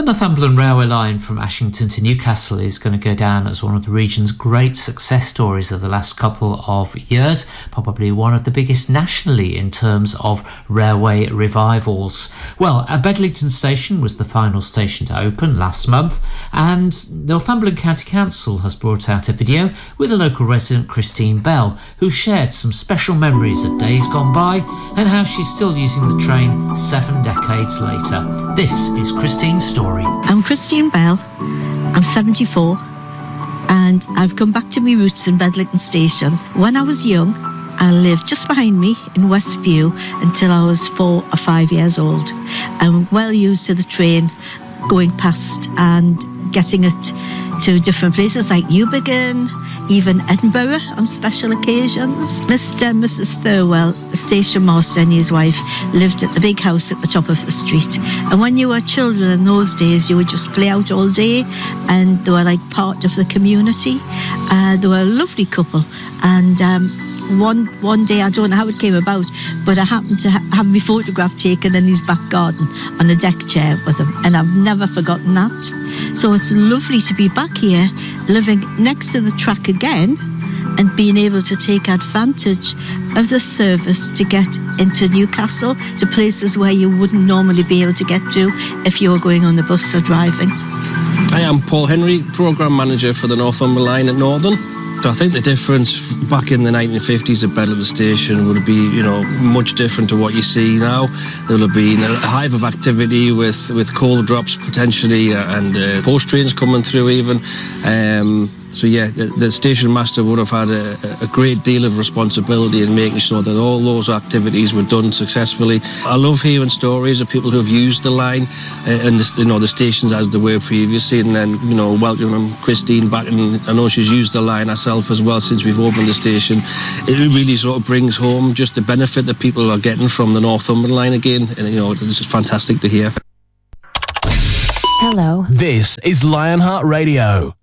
Northumberland Railway line from Ashington to Newcastle is going to go down as one of the region's great success stories of the last couple of years, probably one of the biggest nationally in terms of railway revivals. Well, Bedlington Station was the final station to open last month, and Northumberland County Council has brought out a video with a local resident, Christine Bell, who shared some special memories of days gone by and how she's still using the train 7 decades later. This is Christine's story. I'm Christine Bell. I'm 74 and I've come back to my roots in Bedlington Station. When I was young, I lived just behind me in Westview until I was 4 or 5 years old. I'm well used to the train going past and getting it to different places like Newbiggin, even Edinburgh on special occasions. Mr. and Mrs. Thirlwell, the station master and his wife, lived at the big house at the top of the street. And when you were children in those days, you would just play out all day, and they were like part of the community. They were a lovely couple, and one day, I don't know how it came about, but I happened to have my photograph taken in his back garden on a deck chair with him, and I've never forgotten that. So it's lovely to be back here, living next to the track again, and being able to take advantage of the service to get into Newcastle, to places where you wouldn't normally be able to get to if you were going on the bus or driving. I am Paul Henry, Programme Manager for the Northumberland line at Northern. So I think the difference back in the 1950s at Bedlington Station would be, much different to what you see now. There will have been a hive of activity with coal drops potentially and post trains coming through even. So yeah, the station master would have had a great deal of responsibility in making sure that all those activities were done successfully. I love hearing stories of people who have used the line and the stations as they were previously, and then welcoming Christine back, and I know she's used the line herself as well since we've opened the station. It really sort of brings home just the benefit that people are getting from the Northumberland line again, and it's just fantastic to hear. Hello. This is Lionheart Radio.